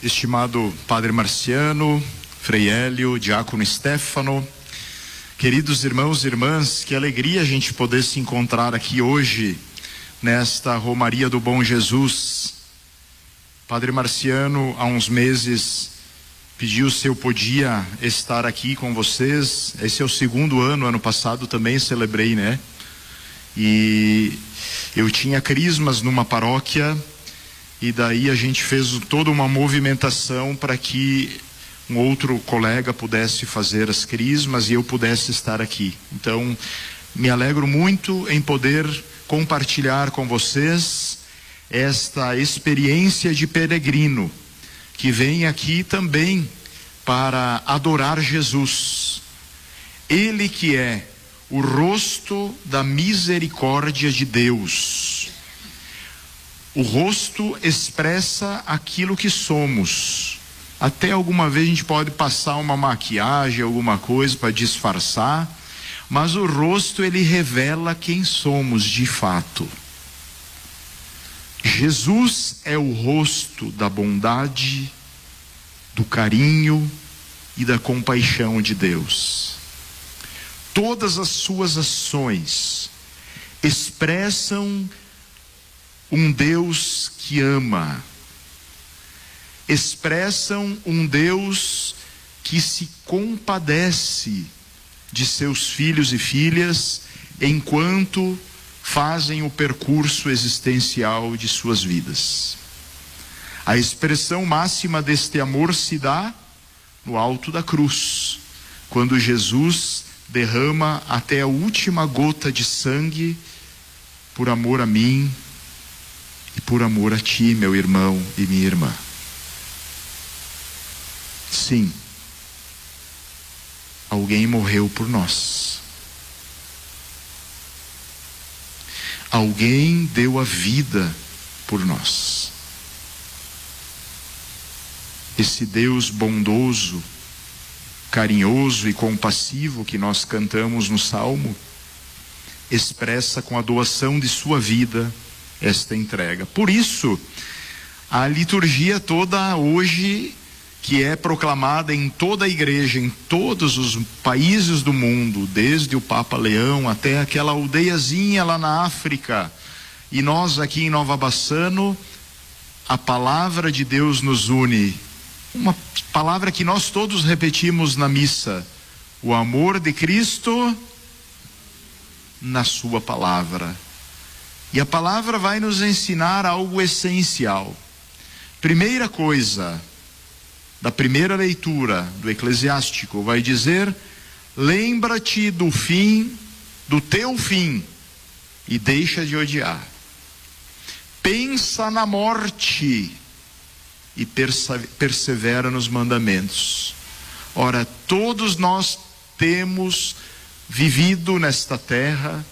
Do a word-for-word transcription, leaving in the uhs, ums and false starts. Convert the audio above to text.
estimado Padre Marciano, Frei Hélio, Diácono Stefano, queridos irmãos e irmãs, que alegria a gente poder se encontrar aqui hoje, nesta Romaria do Bom Jesus. Padre Marciano, há uns meses, pediu se eu podia estar aqui com vocês. Esse é o segundo ano, ano passado também celebrei, né? E eu tinha crismas numa paróquia, e daí a gente fez toda uma movimentação para que um outro colega pudesse fazer as crismas e eu pudesse estar aqui. Então, me alegro muito em poder compartilhar com vocês esta experiência de peregrino, que vem aqui também para adorar Jesus. Ele que é o rosto da misericórdia de Deus. O rosto expressa aquilo que somos. Até alguma vez a gente pode passar uma maquiagem, alguma coisa para disfarçar, mas o rosto ele revela quem somos de fato. Jesus é o rosto da bondade, do carinho e da compaixão de Deus. Todas as suas ações expressam um Deus que ama, expressam um Deus que se compadece de seus filhos e filhas enquanto fazem o percurso existencial de suas vidas. A expressão máxima deste amor se dá no alto da cruz, quando Jesus derrama até a última gota de sangue por amor a mim e por amor a ti, meu irmão e minha irmã. Sim, alguém morreu por nós. Alguém deu a vida por nós. Esse Deus bondoso, carinhoso e compassivo que nós cantamos no Salmo, expressa com a doação de sua vida esta entrega. Por isso, a liturgia toda hoje, que é proclamada em toda a igreja, em todos os países do mundo, desde o Papa Leão até aquela aldeiazinha lá na África, e nós aqui em Nova Bassano, a palavra de Deus nos une. Uma palavra que nós todos repetimos na missa: o amor de Cristo na sua palavra. E a palavra vai nos ensinar algo essencial. Primeira coisa, da primeira leitura do Eclesiástico, vai dizer: lembra-te do fim, do teu fim, e deixa de odiar. Pensa na morte e persevera nos mandamentos. Ora, todos nós temos vivido nesta terra